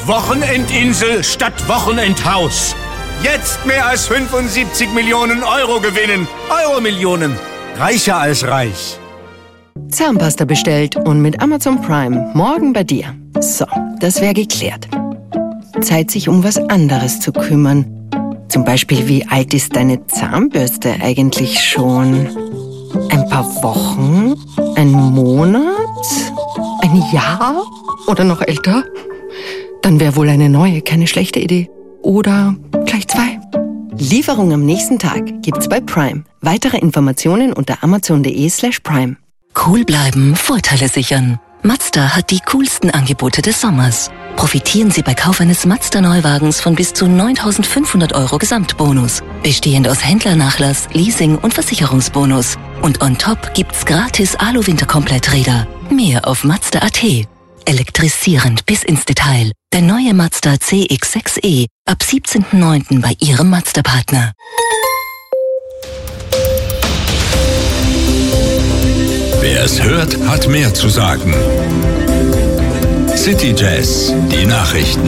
Wochenendinsel statt Wochenendhaus. Jetzt mehr als 75 Millionen Euro gewinnen. Euro-Millionen. Reicher als reich. Zahnpasta bestellt und mit Amazon Prime morgen bei dir. So, das wäre geklärt. Zeit, sich um was anderes zu kümmern. Zum Beispiel, wie alt ist deine Zahnbürste eigentlich schon? Ein paar Wochen? Ein Monat? Ein Jahr? Oder noch älter? Dann wäre wohl eine neue keine schlechte Idee. Oder gleich 2. Lieferung am nächsten Tag gibt's bei Prime. Weitere Informationen unter amazon.de/prime. Cool bleiben, Vorteile sichern. Mazda hat die coolsten Angebote des Sommers. Profitieren Sie bei Kauf eines Mazda-Neuwagens von bis zu 9.500 € Gesamtbonus. Bestehend aus Händlernachlass, Leasing und Versicherungsbonus. Und on top gibt's gratis Alu-Winterkompletträder. Mehr auf Mazda.at. Elektrisierend bis ins Detail. Der neue Mazda CX-6e ab 17.09. bei Ihrem Mazda-Partner. Wer es hört, hat mehr zu sagen. City Jazz, die Nachrichten.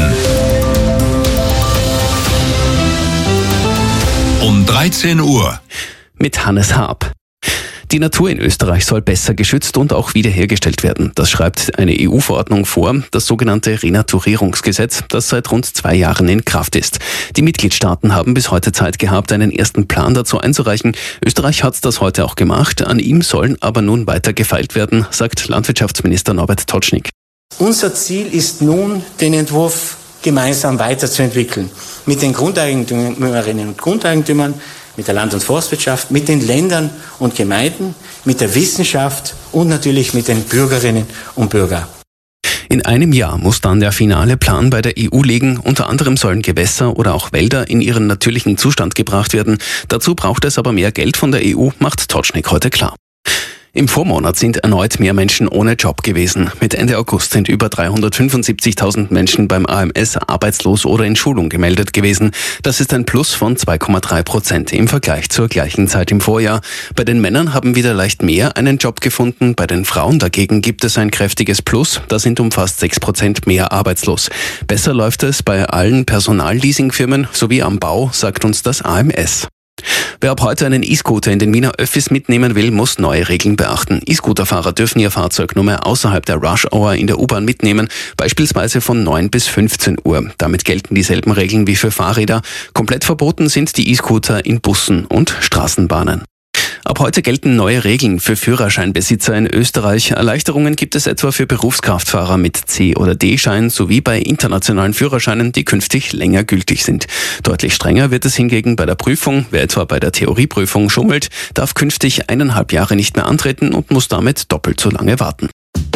Um 13 Uhr. Mit Hannes Haab. Die Natur in Österreich soll besser geschützt und auch wiederhergestellt werden. Das schreibt eine EU-Verordnung vor, das sogenannte Renaturierungsgesetz, das seit rund 2 Jahren in Kraft ist. Die Mitgliedstaaten haben bis heute Zeit gehabt, einen ersten Plan dazu einzureichen. Österreich hat das heute auch gemacht. An ihm sollen aber nun weiter gefeilt werden, sagt Landwirtschaftsminister Norbert Totschnig. Unser Ziel ist nun, den Entwurf gemeinsam weiterzuentwickeln. Mit den Grundeigentümerinnen und Grundeigentümern, mit der Land- und Forstwirtschaft, mit den Ländern und Gemeinden, mit der Wissenschaft und natürlich mit den Bürgerinnen und Bürgern. In einem Jahr muss dann der finale Plan bei der EU liegen. Unter anderem sollen Gewässer oder auch Wälder in ihren natürlichen Zustand gebracht werden. Dazu braucht es aber mehr Geld von der EU, macht Totschnig heute klar. Im Vormonat sind erneut mehr Menschen ohne Job gewesen. Mit Ende August sind über 375.000 Menschen beim AMS arbeitslos oder in Schulung gemeldet gewesen. Das ist ein Plus von 2,3% im Vergleich zur gleichen Zeit im Vorjahr. Bei den Männern haben wieder leicht mehr einen Job gefunden. Bei den Frauen dagegen gibt es ein kräftiges Plus. Da sind um fast 6% mehr arbeitslos. Besser läuft es bei allen Personalleasingfirmen sowie am Bau, sagt uns das AMS. Wer ab heute einen E-Scooter in den Wiener Öffis mitnehmen will, muss neue Regeln beachten. E-Scooterfahrer dürfen ihr Fahrzeug nur mehr außerhalb der Rush-Hour in der U-Bahn mitnehmen, beispielsweise von 9 bis 15 Uhr. Damit gelten dieselben Regeln wie für Fahrräder. Komplett verboten sind die E-Scooter in Bussen und Straßenbahnen. Ab heute gelten neue Regeln für Führerscheinbesitzer in Österreich. Erleichterungen gibt es etwa für Berufskraftfahrer mit C- oder D-Schein sowie bei internationalen Führerscheinen, die künftig länger gültig sind. Deutlich strenger wird es hingegen bei der Prüfung. Wer etwa bei der Theorieprüfung schummelt, darf künftig 1,5 Jahre nicht mehr antreten und muss damit doppelt so lange warten.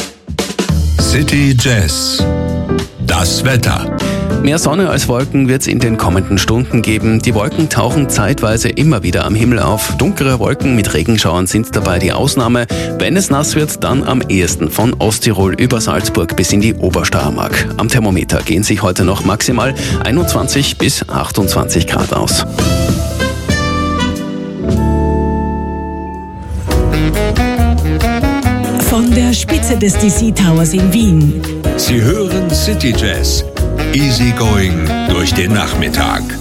City Jazz. Das Wetter. Mehr Sonne als Wolken wird es in den kommenden Stunden geben. Die Wolken tauchen zeitweise immer wieder am Himmel auf. Dunklere Wolken mit Regenschauern sind dabei die Ausnahme. Wenn es nass wird, dann am ehesten von Osttirol über Salzburg bis in die Obersteiermark. Am Thermometer gehen sich heute noch maximal 21 bis 28 Grad aus. Von der Spitze des DC Towers in Wien. Sie hören City Jazz. Easy going durch den Nachmittag.